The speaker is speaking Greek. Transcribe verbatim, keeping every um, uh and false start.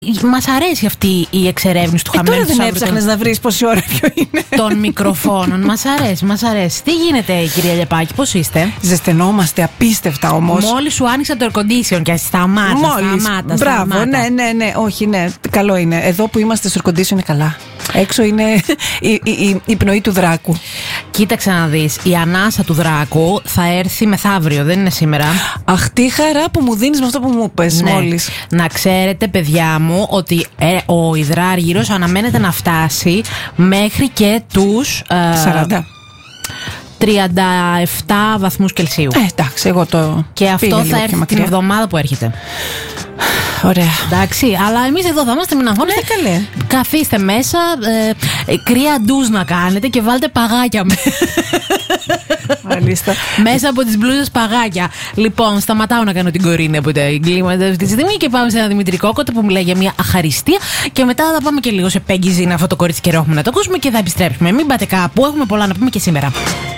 Μας αρέσει αυτή η εξερεύνηση του ε, χαμένου. Τώρα δεν έψαχνες να βρεις πόση ώρα ποιο είναι. Των μικροφώνων. Μας αρέσει, μας αρέσει. Τι γίνεται, κυρία Λεπάκη, πώς είστε? Ζεσθενόμαστε απίστευτα όμως. Μόλις σου άνοιξα το air condition και σταμάτα. Μόλις. Σταμάτα, Μπράβο, σταμάτα. ναι, ναι, ναι. Όχι, ναι. Καλό είναι. Εδώ που είμαστε στο air condition είναι καλά. Έξω είναι η, η, η, η πνοή του δράκου. Κοίταξε να δεις, η ανάσα του δράκου θα έρθει μεθαύριο, δεν είναι σήμερα. Αχ, τι χαρά που μου δίνεις με αυτό που μου πες Ναι. μόλις. Να ξέρετε, παιδιά μου, ότι ε, ο υδράργυρος αναμένεται να φτάσει μέχρι και τους ε, σαράντα. τριάντα επτά βαθμούς Κελσίου. Ε, εντάξει, εγώ το. Και αυτό πήγα θα λίγο πιο έρθει την μακριά. εβδομάδα που έρχεται. Ωραία. Εντάξει, αλλά εμείς εδώ θα είμαστε, μην αγχώνεστε. Ναι, καλέ. Καθίστε μέσα, ε, ε, κρύα ντουζ να κάνετε και βάλτε παγάκια με. Μάλιστα. Μέσα από τις μπλούζες παγάκια. Λοιπόν, σταματάω να κάνω την κορίνη από τα εγκλήματα αυτή τη στιγμή και πάμε σε ένα Δημήτρη Κόκοτα που μιλάει για μια αχαριστία. Και μετά θα πάμε και λίγο σε Peggy Zina, αυτό το κορίτσι καιρό έχουμε να το ακούσουμε και θα επιστρέψουμε. Μην πάτε κάπου, έχουμε πολλά να πούμε και σήμερα.